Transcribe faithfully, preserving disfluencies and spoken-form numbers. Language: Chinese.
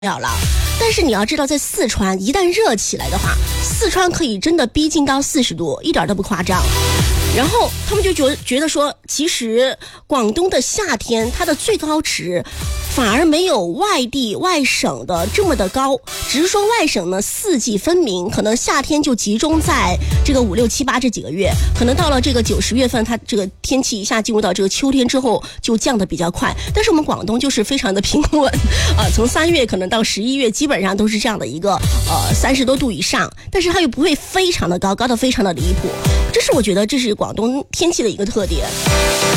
了了。但是你要知道，在四川一旦热起来的话，四川可以真的逼近到四十度，一点都不夸张。然后他们就觉觉得说，其实广东的夏天它的最高值反而没有外地外省的这么的高，只是说外省呢四季分明，可能夏天就集中在这个五六七八这几个月，可能到了这个九十月份，它这个天气一下进入到这个秋天之后就降得比较快。但是我们广东就是非常的平稳，呃，从三月可能到十一月基本上都是这样的一个呃三十多度以上，但是它又不会非常的高，高得非常的离谱。这是我觉得这是广东天气的一个特点。